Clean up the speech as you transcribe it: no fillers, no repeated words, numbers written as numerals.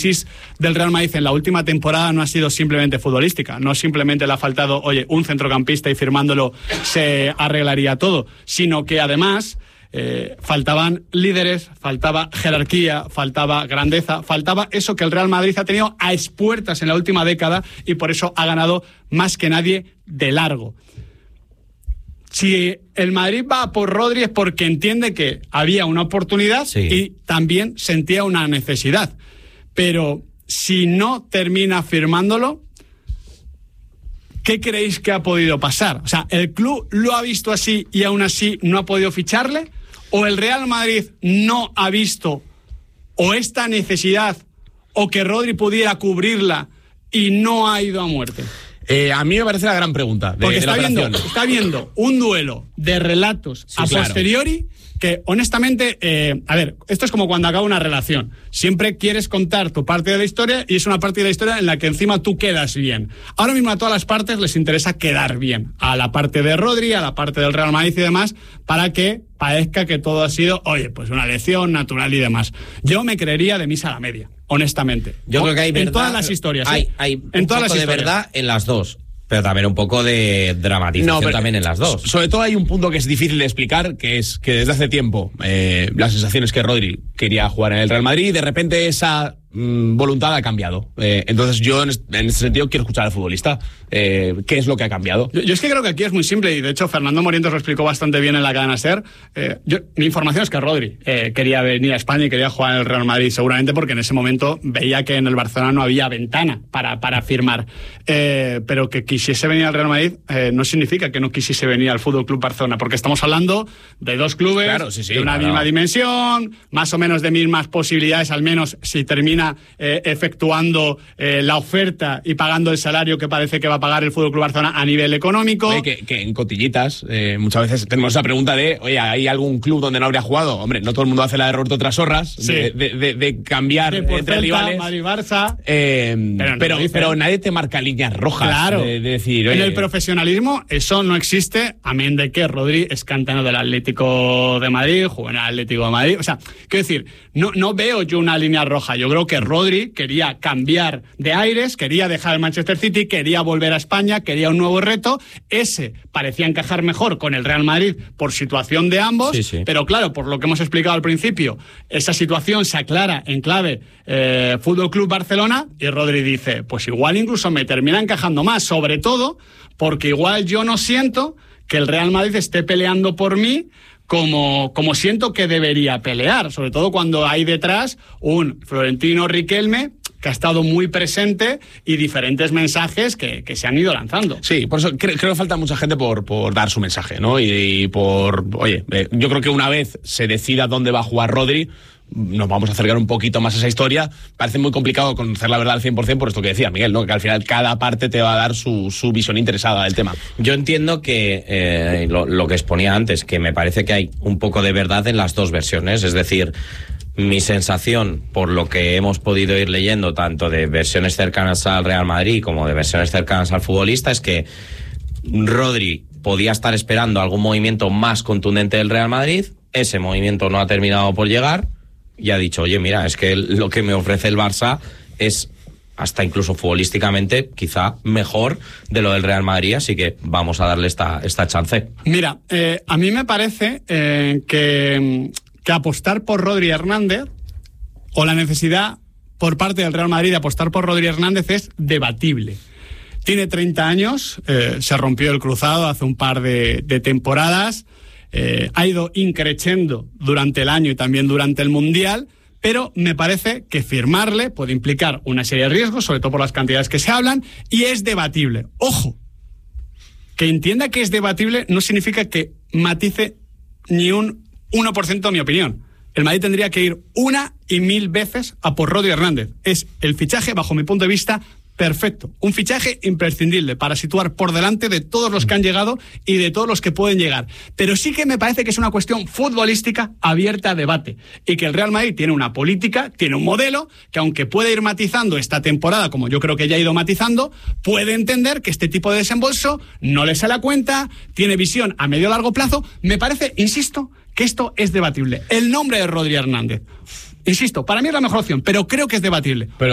crisis del Real Madrid en la última temporada no ha sido simplemente futbolística, no simplemente le ha faltado, un centrocampista y firmándolo se arreglaría todo, sino que además faltaban líderes, faltaba jerarquía, faltaba grandeza, faltaba eso que el Real Madrid ha tenido a expuertas en la última década y por eso ha ganado más que nadie de largo. Si el Madrid va por Rodri es porque entiende que había una oportunidad y también sentía una necesidad. Pero si no termina firmándolo, ¿qué creéis que ha podido pasar? O sea, ¿el club lo ha visto así y aún así no ha podido ficharle? ¿O el Real Madrid no ha visto o esta necesidad o que Rodri pudiera cubrirla y no ha ido a muerte? A mí me parece la gran pregunta. Porque está viendo un duelo de relatos posteriori que, honestamente, esto es como cuando acaba una relación. Siempre quieres contar tu parte de la historia y es una parte de la historia en la que encima tú quedas bien. Ahora mismo a todas las partes les interesa quedar bien. A la parte de Rodri, a la parte del Real Madrid y demás, para que parezca que todo ha sido, una lección natural y demás. Yo me creería de misa a la media, honestamente. Yo creo que hay verdad, en todas las historias. Hay en todas un poco las de verdad en las dos, pero también un poco de dramatización también en las dos. Sobre todo hay un punto que es difícil de explicar, que es que desde hace tiempo la sensación es que Rodri quería jugar en el Real Madrid y de repente esa voluntad ha cambiado. Entonces yo en ese sentido quiero escuchar al futbolista. ¿Qué es lo que ha cambiado? Yo es que creo que aquí es muy simple y de hecho Fernando Morientes lo explicó bastante bien en la cadena SER. Mi información es que Rodri quería venir a España y quería jugar en el Real Madrid, seguramente porque en ese momento veía que en el Barcelona no había ventana para firmar. Pero que quisiese venir al Real Madrid no significa que no quisiese venir al Fútbol Club Barcelona, porque estamos hablando de dos clubes de una misma dimensión, más o menos de mismas posibilidades, al menos si termina efectuando la oferta y pagando el salario que parece que va a pagar el Fútbol Club Barcelona a nivel económico. Oye, que en cotillitas muchas veces tenemos esa pregunta de, ¿hay algún club donde no habría jugado? Hombre, no todo el mundo hace la de Roberto Trasorras, de cambiar entre rivales. Madrid-Barça. Pero nadie te marca líneas rojas. Claro. De decir, en el profesionalismo eso no existe, amén de que Rodri es cantano del Atlético de Madrid, juega en el Atlético de Madrid. O sea, quiero decir, no veo yo una línea roja. Yo creo que Rodri quería cambiar de aires, quería dejar el Manchester City, quería volver a España, quería un nuevo reto. Ese parecía encajar mejor con el Real Madrid por situación de ambos, pero claro, por lo que hemos explicado al principio, esa situación se aclara en clave Fútbol Club Barcelona y Rodri dice, pues igual incluso me termina encajando más, sobre todo porque igual yo no siento que el Real Madrid esté peleando por mí como siento que debería pelear, sobre todo cuando hay detrás un Florentino Riquelme que ha estado muy presente y diferentes mensajes que se han ido lanzando. Sí, por eso creo que falta mucha gente por dar su mensaje, ¿no? Y yo creo que una vez se decida dónde va a jugar Rodri, nos vamos a acercar un poquito más a esa historia. Parece muy complicado conocer la verdad al 100% por esto que decía Miguel, ¿no? Que al final cada parte te va a dar su visión interesada del tema. Yo entiendo que lo que exponía antes, que me parece que hay un poco de verdad en las dos versiones, es decir, mi sensación, por lo que hemos podido ir leyendo, tanto de versiones cercanas al Real Madrid como de versiones cercanas al futbolista, es que Rodri podía estar esperando algún movimiento más contundente del Real Madrid, ese movimiento no ha terminado por llegar, y ha dicho, oye, mira, es que lo que me ofrece el Barça es hasta incluso futbolísticamente quizá mejor de lo del Real Madrid, así que vamos a darle esta chance. Mira, a mí me parece que apostar por Rodri Hernández o la necesidad por parte del Real Madrid de apostar por Rodri Hernández es debatible. Tiene 30 años, se rompió el cruzado hace un par de temporadas, ha ido increciendo durante el año y también durante el Mundial, pero me parece que firmarle puede implicar una serie de riesgos, sobre todo por las cantidades que se hablan, y es debatible. Ojo, que entienda que es debatible no significa que matice ni un 1% mi opinión. El Madrid tendría que ir 1,000 veces a por Rodri Hernández. Es el fichaje, bajo mi punto de vista, perfecto. Un fichaje imprescindible para situar por delante de todos los que han llegado y de todos los que pueden llegar. Pero sí que me parece que es una cuestión futbolística abierta a debate y que el Real Madrid tiene una política, tiene un modelo que, aunque puede ir matizando esta temporada, como yo creo que ya ha ido matizando, puede entender que este tipo de desembolso no le sale a cuenta, tiene visión a medio o largo plazo. Me parece, insisto, que esto es debatible. El nombre de Rodri Hernández, insisto, para mí es la mejor opción, pero creo que es debatible.